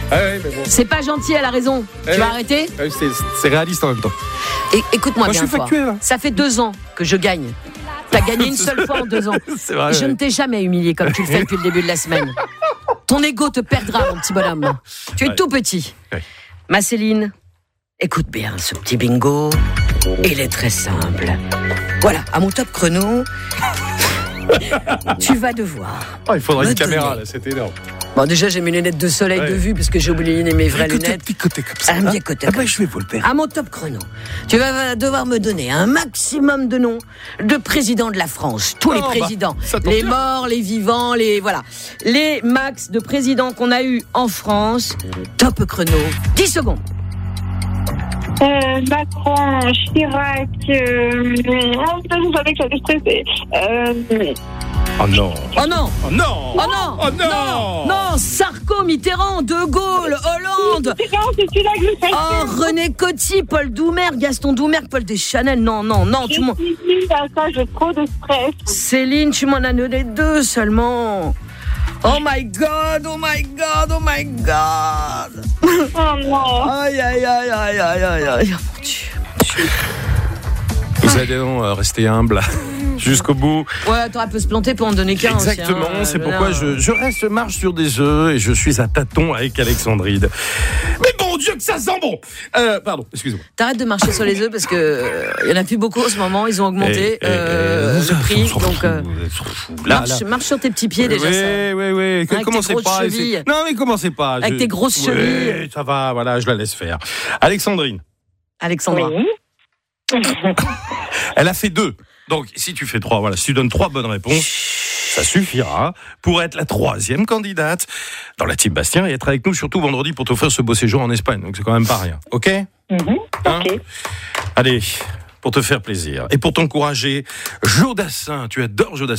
Ouais, mais bon. C'est pas gentil, elle a raison. Tu vas arrêter ? C'est réaliste en même temps. Écoute-moi Moi, bien. je suis factuel. Hein. Ça fait 2 ans que je gagne. T'as gagné une seule fois en 2 ans. C'est vrai. Je ne t'ai jamais humilié comme tu le fais depuis le début de la semaine. Ton ego te perdra, mon petit bonhomme. Tu es tout petit. Ouais. Ma Céline, écoute bien ce petit bingo. Il est très simple. Voilà, à mon top chrono, tu vas devoir. Oh, il faudrait me une caméra, donner. là, c'est énorme. Bon, déjà, j'ai mes lunettes de soleil de vue parce que j'ai oublié mes vraies lunettes. Petit côté comme ça. Un petit côté comme je vais vous le faire. À mon top chrono, tu vas devoir me donner un maximum de noms de présidents de la France. Tous les présidents. ça tombe Les bien. morts, les vivants, voilà. Les max de présidents qu'on a eu en France. Top chrono. 10 secondes. Macron, Chirac, je savais que j'allais stresser. Oh non. Oh non. Oh non. Oh non. Oh non. Non, Sarko, Mitterrand, De Gaulle, Hollande. C'est celui-là que je sais. Oh, René Coty, Paul Doumer, Gaston Doumer, Paul Deschanel. Non, tu m'en... Ça, j'ai trop de stress. Céline, tu m'en as donné 2 seulement. Oh my God, oh my God, oh my God. Oh non. Aïe, aïe, aïe, aïe, aïe, aïe, aïe. Mon Dieu. Vous allez donc rester humble jusqu'au bout. Ouais, t'aurais pu se planter pour en donner qu'un. Exactement, aussi, hein. c'est pourquoi je marche sur des œufs et je suis à tâtons avec Alexandride. Mais bon Dieu que ça sent bon. Pardon, excuse-moi. T'arrêtes de marcher sur les œufs parce que y en a plus beaucoup en ce moment. Ils ont augmenté le prix. Donc marche sur tes petits pieds déjà. Oui. Avec Commencez tes grosses pas. chevilles. Non mais commencez pas. Avec tes grosses chevilles. Oui, ça va, voilà, je la laisse faire. Alexandrine, Alexandra. Oui. elle a fait 2. Donc si tu fais 3, voilà, si tu donnes 3 bonnes réponses, ça suffira pour être la 3e candidate dans la team Bastien et être avec nous surtout vendredi pour t'offrir ce beau séjour en Espagne. Donc c'est quand même pas rien. Ok ? Ok. Allez, pour te faire plaisir et pour t'encourager, Jodassin, tu adores Jodassin.